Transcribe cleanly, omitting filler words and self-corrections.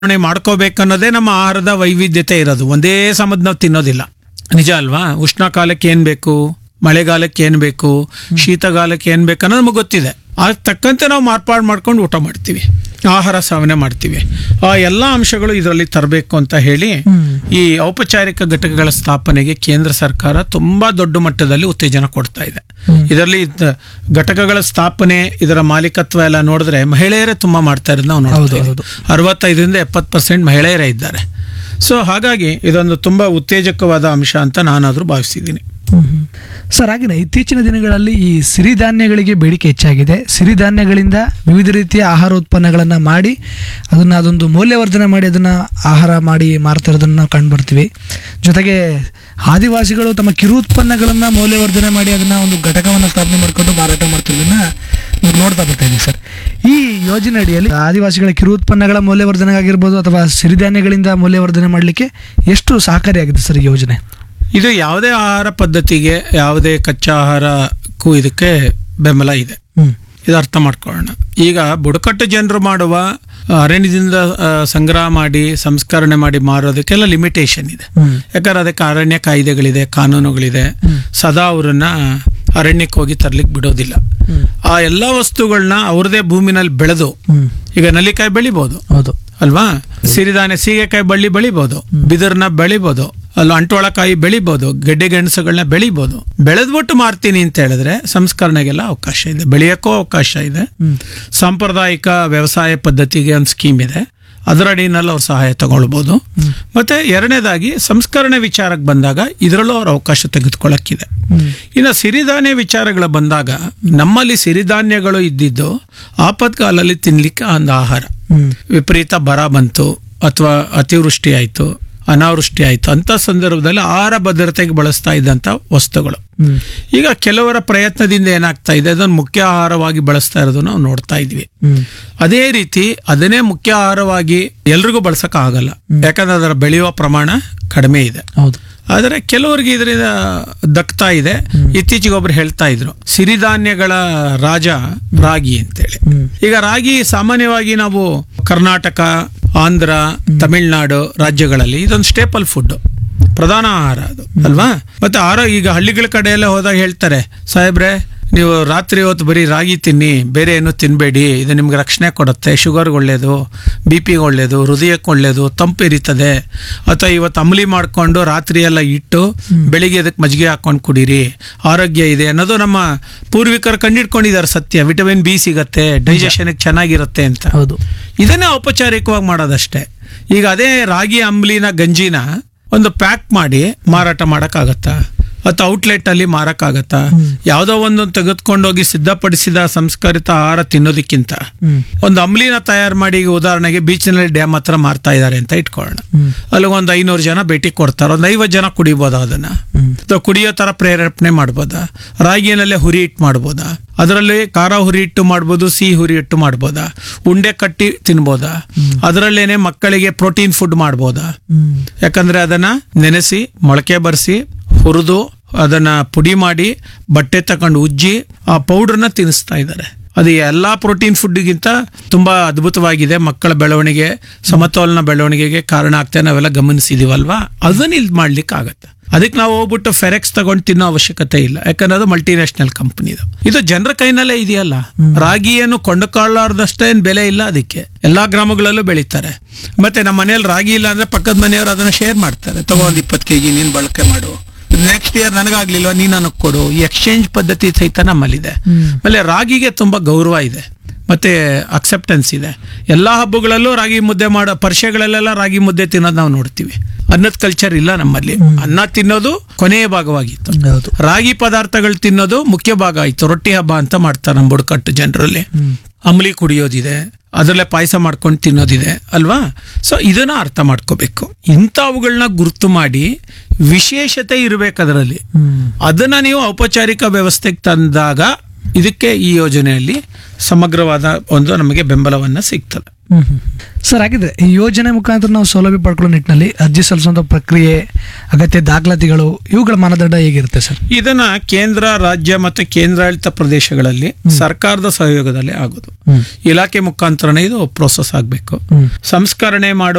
ಮಾಡ್ಕೋಬೇಕನ್ನೋದೇ ನಮ್ಮ ಆಹಾರದ ವೈವಿಧ್ಯತೆ ಇರೋದು. ಒಂದೇ ಸಮದ್ ನಾವು ತಿನ್ನೋದಿಲ್ಲ, ನಿಜ ಅಲ್ವಾ? ಉಷ್ಣಕಾಲಕ್ಕೆ ಏನ್ ಬೇಕು, ಮಳೆಗಾಲಕ್ಕೆ ಏನ್ ಬೇಕು, ಶೀತಗಾಲಕ್ಕೆ ಏನ್ ಬೇಕು ಅನ್ನೋದು ನಮಗೆ ಗೊತ್ತಿದೆ. ಅದಕ್ಕೆ ತಕ್ಕಂತೆ ನಾವು ಮಾರ್ಪಾಡು ಮಾಡ್ಕೊಂಡು ಊಟ ಮಾಡ್ತೀವಿ, ಆಹಾರ ಸೇವನೆ ಮಾಡ್ತೀವಿ. ಆ ಎಲ್ಲ ಅಂಶಗಳು ಇದರಲ್ಲಿ ತರಬೇಕು ಅಂತ ಹೇಳಿ ಈ ಔಪಚಾರಿಕ ಘಟಕಗಳ ಸ್ಥಾಪನೆಗೆ ಕೇಂದ್ರ ಸರ್ಕಾರ ತುಂಬಾ ದೊಡ್ಡ ಮಟ್ಟದಲ್ಲಿ ಉತ್ತೇಜನ ಕೊಡ್ತಾ ಇದೆ. ಇದರಲ್ಲಿ ಘಟಕಗಳ ಸ್ಥಾಪನೆ, ಇದರ ಮಾಲೀಕತ್ವ ಎಲ್ಲ ನೋಡಿದ್ರೆ ಮಹಿಳೆಯರೇ ತುಂಬಾ ಮಾಡ್ತಾ ಇರೋದು ನಾವು ನೋಡ್ತೀವಿ. 65-70% ಮಹಿಳೆಯರೇ ಇದ್ದಾರೆ. ಸೊ ಹಾಗಾಗಿ ಇದೊಂದು ತುಂಬಾ ಉತ್ತೇಜಕವಾದ ಅಂಶ ಅಂತ ನಾನಾದ್ರೂ ಭಾವಿಸಿದ್ದೀನಿ. ಸರ್, ಹಾಗೆ ಇತ್ತೀಚಿನ ದಿನಗಳಲ್ಲಿ ಈ ಸಿರಿಧಾನ್ಯಗಳಿಗೆ ಬೇಡಿಕೆ ಹೆಚ್ಚಾಗಿದೆ. ಸಿರಿಧಾನ್ಯಗಳಿಂದ ವಿವಿಧ ರೀತಿಯ ಆಹಾರ ಉತ್ಪನ್ನಗಳನ್ನು ಮಾಡಿ ಅದೊಂದು ಮೌಲ್ಯವರ್ಧನೆ ಮಾಡಿ ಅದನ್ನು ಆಹಾರ ಮಾಡಿ ಮಾರ್ತಾ ಇರೋದನ್ನು ನಾವು ಕಂಡುಬರ್ತೀವಿ. ಜೊತೆಗೆ ಆದಿವಾಸಿಗಳು ತಮ್ಮ ಕಿರು ಉತ್ಪನ್ನಗಳನ್ನು ಮೌಲ್ಯವರ್ಧನೆ ಮಾಡಿ ಅದನ್ನು ಒಂದು ಘಟಕವನ್ನು ಸ್ಥಾಪನೆ ಮಾಡಿಕೊಂಡು ಮಾರಾಟ ಮಾಡ್ತಿರೋದನ್ನ ನಾವು ನೋಡ್ತಾ ಬರ್ತಾ ಇದ್ದೀವಿ. ಸರ್, ಈ ಯೋಜನೆ ಅಡಿಯಲ್ಲಿ ಆದಿವಾಸಿಗಳ ಕಿರು ಉತ್ಪನ್ನಗಳ ಮೌಲ್ಯವರ್ಧನೆ ಆಗಿರ್ಬೋದು ಅಥವಾ ಸಿರಿಧಾನ್ಯಗಳಿಂದ ಮೌಲ್ಯವರ್ಧನೆ ಮಾಡಲಿಕ್ಕೆ ಎಷ್ಟು ಸಹಕಾರಿಯಾಗಿದೆ ಸರ್ ಈ ಯೋಜನೆ? ಇದು ಯಾವುದೇ ಆಹಾರ ಪದ್ಧತಿಗೆ, ಯಾವುದೇ ಕಚ್ಚಾ ಆಹಾರಕ್ಕೂ ಇದಕ್ಕೆ ಬೆಂಬಲ ಇದೆ. ಇದು ಅರ್ಥ ಮಾಡ್ಕೊಳ್ಳೋಣ. ಈಗ ಬುಡಕಟ್ಟು ಜನರು ಮಾಡುವ ಅರಣ್ಯದಿಂದ ಸಂಗ್ರಹ ಮಾಡಿ ಸಂಸ್ಕರಣೆ ಮಾಡಿ ಮಾರೋದಕ್ಕೆಲ್ಲ ಲಿಮಿಟೇಷನ್ ಇದೆ. ಯಾಕಂದ್ರೆ ಅದಕ್ಕೆ ಅರಣ್ಯ ಕಾಯ್ದೆಗಳಿದೆ, ಕಾನೂನುಗಳಿದೆ. ಸದಾ ಅವರನ್ನ ಅರಣ್ಯಕ್ಕೆ ಹೋಗಿ ತರ್ಲಿಕ್ಕೆ ಬಿಡೋದಿಲ್ಲ. ಆ ಎಲ್ಲ ವಸ್ತುಗಳನ್ನ ಅವ್ರದೇ ಭೂಮಿನಲ್ಲಿ ಬೆಳೆದು, ಈಗ ನಲ್ಲಿಕಾಯಿ ಬೆಳಿಬಹುದು ಅಲ್ವಾ, ಸಿರಿಧಾನ್ಯ ಸೀಗೆಕಾಯಿ ಬಳ್ಳಿ ಬೆಳಿಬಹುದು, ಬಿದಿರನ್ನ ಬೆಳಿಬಹುದು, ಅಲ್ಲ ಅಂಟೋಳಕಾಯಿ ಬೆಳಿಬಹುದು, ಗೆಡ್ಡೆ ಗೆಣಸುಗಳನ್ನ ಬೆಳಿಬಹುದು. ಬೆಳೆದ್ಬಿಟ್ಟು ಮಾರ್ತೀನಿ ಅಂತ ಹೇಳಿದ್ರೆ ಸಂಸ್ಕರಣೆಗೆಲ್ಲ ಅವಕಾಶ ಇದೆ, ಬೆಳೆಯೋಕ್ಕೂ ಅವಕಾಶ ಇದೆ. ಸಾಂಪ್ರದಾಯಿಕ ವ್ಯವಸಾಯ ಪದ್ಧತಿಗೆ ಒಂದು ಸ್ಕೀಮ್ ಇದೆ, ಅದರ ಅಡಿನಲ್ಲಿ ಅವ್ರು ಸಹಾಯ ತಗೊಳ್ಬಹುದು. ಮತ್ತೆ ಎರಡನೇದಾಗಿ ಸಂಸ್ಕರಣೆ ವಿಚಾರಕ್ಕೆ ಬಂದಾಗ ಇದರಲ್ಲೂ ಅವ್ರ ಅವಕಾಶ ತೆಗೆದುಕೊಳ್ಳಕ್ಕಿದೆ. ಇನ್ನು ಸಿರಿಧಾನ್ಯ ವಿಚಾರಗಳು ಬಂದಾಗ ನಮ್ಮಲ್ಲಿ ಸಿರಿಧಾನ್ಯಗಳು ಇದ್ದಿದ್ದು ಆಪತ್ಕಾಲದಲ್ಲಿ ತಿನ್ಲಿಕ್ಕೆ ಒಂದು ಆಹಾರ. ವಿಪರೀತ ಬರ ಬಂತು ಅಥವಾ ಅತಿವೃಷ್ಟಿ ಆಯ್ತು, ಅನಾವೃಷ್ಟಿ ಆಯ್ತು, ಅಂತ ಸಂದರ್ಭದಲ್ಲಿ ಆಹಾರ ಭದ್ರತೆಗೆ ಬಳಸ್ತಾ ಇದ್ದಂತ ವಸ್ತುಗಳು ಈಗ ಕೆಲವರ ಪ್ರಯತ್ನದಿಂದ ಏನಾಗ್ತಾ ಇದೆ, ಅದನ್ನು ಮುಖ್ಯ ಆಹಾರವಾಗಿ ಬಳಸ್ತಾ ಇರೋದನ್ನ ನಾವು ನೋಡ್ತಾ ಇದ್ವಿ. ಅದೇ ರೀತಿ ಅದನ್ನೇ ಮುಖ್ಯ ಆಹಾರವಾಗಿ ಎಲ್ರಿಗೂ ಬಳಸಕ್ ಆಗಲ್ಲ, ಯಾಕಂದ್ರೆ ಅದರ ಬೆಳೆಯುವ ಪ್ರಮಾಣ ಕಡಿಮೆ ಇದೆ. ಆದರೆ ಕೆಲವರಿಗೆ ಇದರಿಂದ ದಕ್ತಾ ಇದೆ. ಇತ್ತೀಚೆಗೆ ಒಬ್ರು ಹೇಳ್ತಾ ಇದ್ರು, ಸಿರಿಧಾನ್ಯಗಳ ರಾಜ ರಾಗಿ ಅಂತೇಳಿ. ಈಗ ರಾಗಿ ಸಾಮಾನ್ಯವಾಗಿ ನಾವು ಕರ್ನಾಟಕ, ಆಂಧ್ರ, ತಮಿಳುನಾಡು ರಾಜ್ಯಗಳಲ್ಲಿ ಇದೊಂದು ಸ್ಟೇಪಲ್ ಫುಡ್, ಪ್ರಧಾನ ಆಹಾರ ಅದು ಅಲ್ವಾ. ಮತ್ತೆ ಈಗ ಹಳ್ಳಿಗಳ ಕಡೆ ಎಲ್ಲ ಹೋದಾಗ ಹೇಳ್ತಾರೆ, ಸಾಹೇಬ್ರೆ ನೀವು ರಾತ್ರಿ ಹೊತ್ತು ಬರೀ ರಾಗಿ ತಿನ್ನಿ, ಬೇರೆ ಏನು ತಿನ್ಬೇಡಿ, ಇದು ನಿಮ್ಗೆ ರಕ್ಷಣೆ ಕೊಡುತ್ತೆ, ಶುಗರ್ಗೆ ಒಳ್ಳೇದು, BP ಒಳ್ಳೇದು, ಹೃದಯಕ್ಕೆ ಒಳ್ಳೇದು, ತಂಪಿರಿತದೆ. ಅಥವಾ ಇವತ್ತು ಅಂಬ್ಲಿ ಮಾಡ್ಕೊಂಡು ರಾತ್ರಿ ಎಲ್ಲ ಇಟ್ಟು ಬೆಳಿಗ್ಗೆ ಅದಕ್ಕೆ ಮಜ್ಜಿಗೆ ಹಾಕೊಂಡು ಕುಡೀರಿ, ಆರೋಗ್ಯ ಇದೆ ಅನ್ನೋದು ನಮ್ಮ ಪೂರ್ವಿಕರು ಕಂಡಿಡ್ಕೊಂಡಿದ್ದಾರೆ. ಸತ್ಯ, ವಿಟಮಿನ್ B ಸಿಗತ್ತೆ, ಡೈಜೆಷನ್ಗೆ ಚೆನ್ನಾಗಿರುತ್ತೆ ಅಂತ. ಇದನ್ನೇ ಔಪಚಾರಿಕವಾಗಿ ಮಾಡೋದಷ್ಟೇ. ಈಗ ಅದೇ ರಾಗಿ ಅಂಬ್ಲಿನ ಗಂಜಿನ ಒಂದು ಪ್ಯಾಕ್ ಮಾಡಿ ಮಾರಾಟ ಮಾಡಕ್ಕಾಗತ್ತಾ, ಅಥವಾ ಔಟ್ಲೆಟ್ ಅಲ್ಲಿ ಮಾರಕ್ಕಾಗತ್ತಾ? ಯಾವುದೋ ಒಂದು ತೆಗೆದುಕೊಂಡೋಗಿ ಸಿದ್ಧಪಡಿಸಿದ ಸಂಸ್ಕರಿತ ಆಹಾರ ತಿನ್ನೋದಕ್ಕಿಂತ ಒಂದು ಅಂಬ್ಲಿನ ತಯಾರು ಮಾಡಿ, ಈಗ ಉದಾಹರಣೆಗೆ ಬೀಚ್ನಲ್ಲಿ ಡ್ಯಾಮ್ ಹತ್ರ ಮಾರ್ತಾ ಇದ್ದಾರೆ ಅಂತ ಇಟ್ಕೊಳ್ಳೋಣ, ಅಲ್ಲಿ ಒಂದು 500 ಜನ ಭೇಟಿ ಕೊಡ್ತಾರೆ, ಒಂದು 50 ಜನ ಕುಡಿಬೋದ, ಅದನ್ನ ಕುಡಿಯೋ ತರ ಪ್ರೇರೇಪಣೆ ಮಾಡ್ಬೋದಾ? ರಾಗಿಯಲ್ಲೇ ಹುರಿ ಇಟ್ಟು ಮಾಡ್ಬೋದಾ? ಅದರಲ್ಲಿ ಖಾರ ಹುರಿ ಇಟ್ಟು ಮಾಡ್ಬೋದು, ಸಿಹಿ ಹುರಿ ಇಟ್ಟು ಮಾಡ್ಬೋದಾ? ಉಂಡೆ ಕಟ್ಟಿ ತಿನ್ಬೋದಾ? ಅದರಲ್ಲೇನೆ ಮಕ್ಕಳಿಗೆ ಪ್ರೋಟೀನ್ ಫುಡ್ ಮಾಡ್ಬೋದಾ? ಯಾಕಂದ್ರೆ ಅದನ್ನ ನೆನೆಸಿ ಮೊಳಕೆ ಬರ್ಸಿ ಹುರಿದು ಅದನ್ನ ಪುಡಿ ಮಾಡಿ ಬಟ್ಟೆ ತಕೊಂಡು ಉಜ್ಜಿ ಆ ಪೌಡರ್ನ ತಿನ್ನಿಸ್ತಾ ಇದ್ದಾರೆ. ಅದು ಎಲ್ಲಾ ಪ್ರೋಟೀನ್ ಫುಡ್ಗಿಂತ ತುಂಬಾ ಅದ್ಭುತವಾಗಿದೆ, ಮಕ್ಕಳ ಬೆಳವಣಿಗೆ, ಸಮತೋಲನ ಬೆಳವಣಿಗೆಗೆ ಕಾರಣ ಆಗ್ತದೆ, ನಾವೆಲ್ಲ ಗಮನಿಸಿದೀವಲ್ವಾ. ಅದನ್ನ ಇಲ್ಲಿ ಮಾಡ್ಲಿಕ್ಕೆ ಆಗತ್ತೆ. ಅದಕ್ಕೆ ನಾವು ಹೋಗ್ಬಿಟ್ಟು ಫೆರೆಕ್ಸ್ ತಗೊಂಡು ತಿನ್ನೋ ಅವಶ್ಯಕತೆ ಇಲ್ಲ, ಯಾಕಂದ್ರೆ ಅದು ಮಲ್ಟಿನ್ಯಾಷನಲ್ ಕಂಪನಿ. ಇದು ಜನರ ಕೈನಲ್ಲೇ ಇದೆಯಲ್ಲ. ರಾಗಿಯನ್ನು ಕೊಂಡುಕೊಳ್ಳಾರ್ದಷ್ಟೇ ಏನ್ ಬೆಲೆ ಇಲ್ಲ ಅದಕ್ಕೆ, ಎಲ್ಲಾ ಗ್ರಾಮಗಳಲ್ಲೂ ಬೆಳೀತಾರೆ. ಮತ್ತೆ ನಮ್ಮ ಮನೆಯಲ್ಲಿ ರಾಗಿ ಇಲ್ಲ ಅಂದ್ರೆ ಪಕ್ಕದ ಮನೆಯವರು ಅದನ್ನ ಶೇರ್ ಮಾಡ್ತಾರೆ, ತಗೊಂಡ್ 20 kg ನೀನ್ ಬಳಕೆ ಮಾಡು, ನೆಕ್ಸ್ಟ್ ಇಯರ್ ನನಗಾಗ್ಲಿಲ್ವಾ ನೀನ್ ನನಗ್ ಕೊಡು. ಈ ಎಕ್ಸ್ಚೇಂಜ್ ಪದ್ಧತಿ ಸಹಿತ ನಮ್ಮಲ್ಲಿದೆ. ಆಮೇಲೆ ರಾಗಿಗೆ ತುಂಬಾ ಗೌರವ ಇದೆ, ಮತ್ತೆ ಅಕ್ಸೆಪ್ಟೆನ್ಸ್ ಇದೆ. ಎಲ್ಲಾ ಹಬ್ಬಗಳಲ್ಲೂ ರಾಗಿ ಮುದ್ದೆ ಮಾಡೋ, ಪರಿಷೆಗಳಲ್ಲೆಲ್ಲ ರಾಗಿ ಮುದ್ದೆ ತಿನ್ನೋದು ನಾವು ನೋಡ್ತೀವಿ. ಅನ್ನದ ಕಲ್ಚರ್ ಇಲ್ಲ ನಮ್ಮಲ್ಲಿ. ಅನ್ನ ತಿನ್ನೋದು ಕೊನೆಯ ಭಾಗವಾಗಿತ್ತು, ರಾಗಿ ಪದಾರ್ಥಗಳು ತಿನ್ನೋದು ಮುಖ್ಯ ಭಾಗ ಆಯ್ತು. ರೊಟ್ಟಿ ಹಬ್ಬ ಅಂತ ಮಾಡ್ತಾರೆ ನಮ್ಮ ಬುಡಕಟ್ಟು ಜನರಲ್ಲಿ. ಅಂಬ್ಲಿ ಕುಡಿಯೋದಿದೆ, ಅದರಲ್ಲೇ ಪಾಯಸ ಮಾಡ್ಕೊಂಡು ತಿನ್ನೋದಿದೆ ಅಲ್ವಾ. ಸೊ ಇದನ್ನ ಅರ್ಥ ಮಾಡ್ಕೋಬೇಕು. ಇಂಥವುಗಳನ್ನ ಗುರುತು ಮಾಡಿ ವಿಶೇಷತೆ ಇರಬೇಕು ಅದರಲ್ಲಿ. ಅದನ್ನ ನೀವು ಔಪಚಾರಿಕ ವ್ಯವಸ್ಥೆಗೆ ತಂದಾಗ ಇದಕ್ಕೆ ಈ ಯೋಜನೆಯಲ್ಲಿ ಸಮಗ್ರವಾದ ಒಂದು ನಮಗೆ ಬೆಂಬಲವನ್ನ ಸಿಗ್ತದೆ. ಸರ್, ಹಾಗಿದ್ರೆ ಈ ಯೋಜನೆ ಮುಖಾಂತರ ನಾವು ಸೌಲಭ್ಯ ಪಡ್ಕೊಳ್ಳೋ ನಿಟ್ಟಿನಲ್ಲಿ ಅರ್ಜಿ ಸಲ್ಲಿಸುವಂತ ಪ್ರಕ್ರಿಯೆ, ಅಗತ್ಯ ದಾಖಲಾತಿಗಳು, ಇವುಗಳ ಮಾನದಂಡ ಹೇಗಿರುತ್ತೆ ಸರ್? ಇದನ್ನ ಕೇಂದ್ರ, ರಾಜ್ಯ ಮತ್ತು ಕೇಂದ್ರಾಡಳಿತ ಪ್ರದೇಶಗಳಲ್ಲಿ ಸರ್ಕಾರದ ಸಹಯೋಗದಲ್ಲಿ ಆಗೋದು. ಇಲಾಖೆ ಮುಖಾಂತರನೇ ಇದು ಪ್ರೋಸೆಸ್ ಆಗಬೇಕು. ಸಂಸ್ಕರಣೆ ಮಾಡುವ